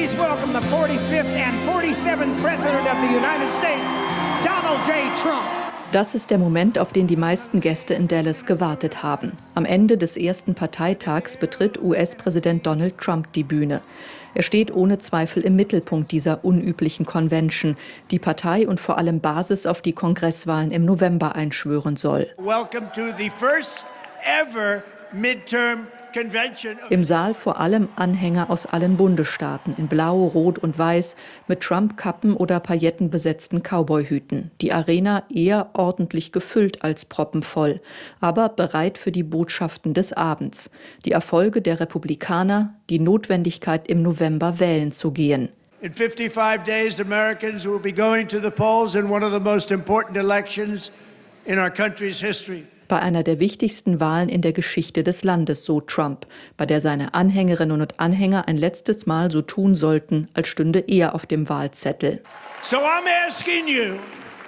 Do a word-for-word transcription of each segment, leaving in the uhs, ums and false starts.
Please welcome the forty-fifth and forty-seventh President of the United States, Donald J. Trump. Das ist der Moment, auf den die meisten Gäste in Dallas gewartet haben. Am Ende des ersten Parteitags betritt U S-Präsident Donald Trump die Bühne. Er steht ohne Zweifel im Mittelpunkt dieser unüblichen Convention, die Partei und vor allem Basis auf die Kongresswahlen im November einschwören soll. Welcome to the first ever midterm convention. Im Saal vor allem Anhänger aus allen Bundesstaaten in Blau, Rot und Weiß mit Trump-Kappen oder paillettenbesetzten Cowboyhüten. Die Arena eher ordentlich gefüllt als proppenvoll, aber bereit für die Botschaften des Abends. Die Erfolge der Republikaner, die Notwendigkeit im November wählen zu gehen. In fifty-five days, Americans will be going to the polls in one of the most important elections in our country's history. Bei einer der wichtigsten Wahlen in der Geschichte des Landes, so Trump, bei der seine Anhängerinnen und Anhänger ein letztes Mal so tun sollten, als stünde er auf dem Wahlzettel. So I'm asking you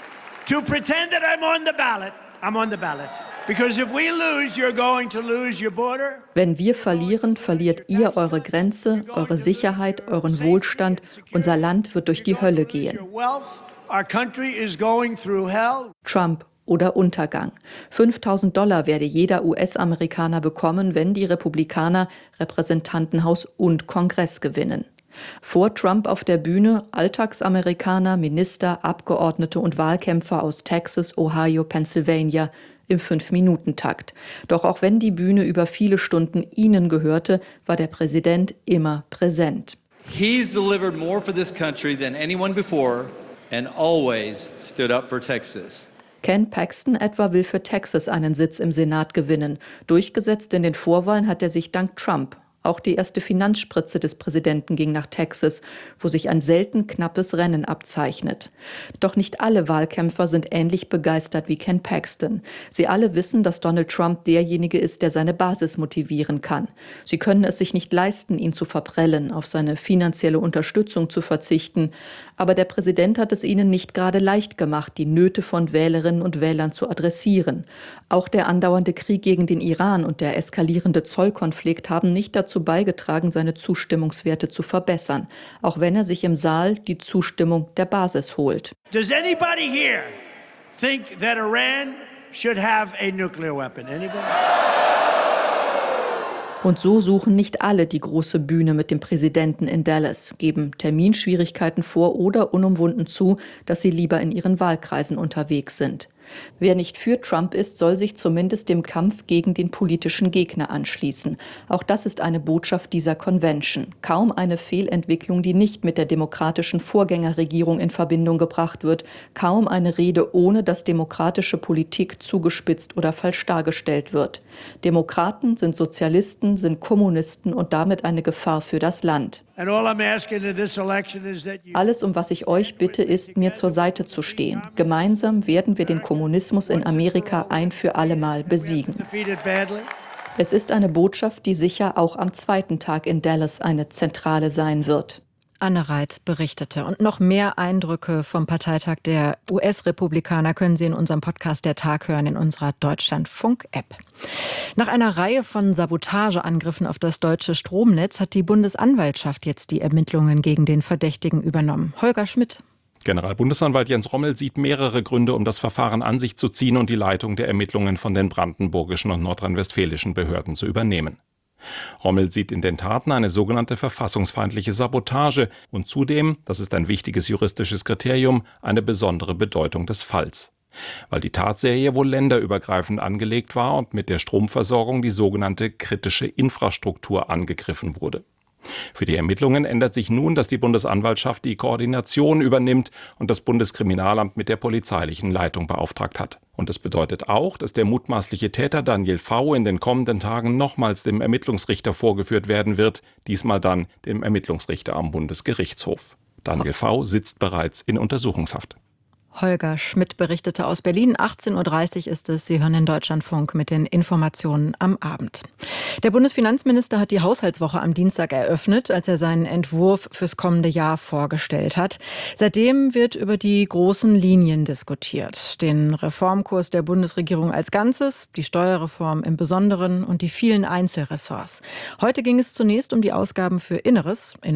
to pretend that I'm on the ballot. I'm on the ballot. Because if we lose, you're going to lose your border. Wenn wir verlieren, verliert ihr eure Grenze, eure Sicherheit, euren Wohlstand. Unser Land wird durch die Hölle gehen. Our country is going through hell. Trump oder Untergang. fünftausend Dollar werde jeder U S-Amerikaner bekommen, wenn die Republikaner Repräsentantenhaus und Kongress gewinnen. Vor Trump auf der Bühne Alltagsamerikaner, Minister, Abgeordnete und Wahlkämpfer aus Texas, Ohio, Pennsylvania im Fünf-Minuten-Takt. Doch auch wenn die Bühne über viele Stunden ihnen gehörte, war der Präsident immer präsent. He's delivered more for this country than anyone before and always stood up for Texas. Ken Paxton etwa will für Texas einen Sitz im Senat gewinnen. Durchgesetzt in den Vorwahlen hat er sich dank Trump. Auch die erste Finanzspritze des Präsidenten ging nach Texas, wo sich ein selten knappes Rennen abzeichnet. Doch nicht alle Wahlkämpfer sind ähnlich begeistert wie Ken Paxton. Sie alle wissen, dass Donald Trump derjenige ist, der seine Basis motivieren kann. Sie können es sich nicht leisten, ihn zu verprellen, auf seine finanzielle Unterstützung zu verzichten. Aber der Präsident hat es ihnen nicht gerade leicht gemacht, die Nöte von Wählerinnen und Wählern zu adressieren. Auch der andauernde Krieg gegen den Iran und der eskalierende Zollkonflikt haben nicht dazu beigetragen, seine Zustimmungswerte zu verbessern, auch wenn er sich im Saal die Zustimmung der Basis holt. Does anybody here think that Iran should have a nuclear weapon? Anybody? Und so suchen nicht alle die große Bühne mit dem Präsidenten in Dallas, geben Terminschwierigkeiten vor oder unumwunden zu, dass sie lieber in ihren Wahlkreisen unterwegs sind. Wer nicht für Trump ist, soll sich zumindest dem Kampf gegen den politischen Gegner anschließen. Auch das ist eine Botschaft dieser Convention. Kaum eine Fehlentwicklung, die nicht mit der demokratischen Vorgängerregierung in Verbindung gebracht wird. Kaum eine Rede, ohne dass demokratische Politik zugespitzt oder falsch dargestellt wird. Demokraten sind Sozialisten, sind Kommunisten und damit eine Gefahr für das Land. Alles, um was ich euch bitte, ist, mir zur Seite zu stehen. Gemeinsam werden wir den Kommunismus in Amerika ein für alle Mal besiegen. Es ist eine Botschaft, die sicher auch am zweiten Tag in Dallas eine zentrale sein wird. Anne Reit berichtete. Und noch mehr Eindrücke vom Parteitag der U S-Republikaner können Sie in unserem Podcast Der Tag hören, in unserer Deutschlandfunk-App. Nach einer Reihe von Sabotageangriffen auf das deutsche Stromnetz hat die Bundesanwaltschaft jetzt die Ermittlungen gegen den Verdächtigen übernommen. Holger Schmidt. Generalbundesanwalt Jens Rommel sieht mehrere Gründe, um das Verfahren an sich zu ziehen und die Leitung der Ermittlungen von den brandenburgischen und nordrhein-westfälischen Behörden zu übernehmen. Rommel sieht in den Taten eine sogenannte verfassungsfeindliche Sabotage und zudem, das ist ein wichtiges juristisches Kriterium, eine besondere Bedeutung des Falls. Weil die Tatserie wohl länderübergreifend angelegt war und mit der Stromversorgung die sogenannte kritische Infrastruktur angegriffen wurde. Für die Ermittlungen ändert sich nun, dass die Bundesanwaltschaft die Koordination übernimmt und das Bundeskriminalamt mit der polizeilichen Leitung beauftragt hat. Und es bedeutet auch, dass der mutmaßliche Täter Daniel V. in den kommenden Tagen nochmals dem Ermittlungsrichter vorgeführt werden wird, diesmal dann dem Ermittlungsrichter am Bundesgerichtshof. Daniel V. sitzt bereits in Untersuchungshaft. Holger Schmidt berichtete aus Berlin. achtzehn Uhr dreißig ist es. Sie hören den Deutschlandfunk mit den Informationen am Abend. Der Bundesfinanzminister hat die Haushaltswoche am Dienstag eröffnet, als er seinen Entwurf fürs kommende Jahr vorgestellt hat. Seitdem wird über die großen Linien diskutiert. Den Reformkurs der Bundesregierung als Ganzes, die Steuerreform im Besonderen und die vielen Einzelressorts. Heute ging es zunächst um die Ausgaben für Inneres,